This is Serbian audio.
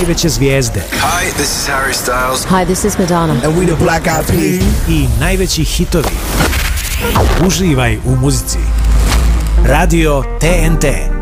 najveće zvijezde. Hi, this is Harry Styles. Hi, this is Madonna. And we the Black Eyed Peas. I najveći hitovi. Uživaj u muzici. Radio TNT.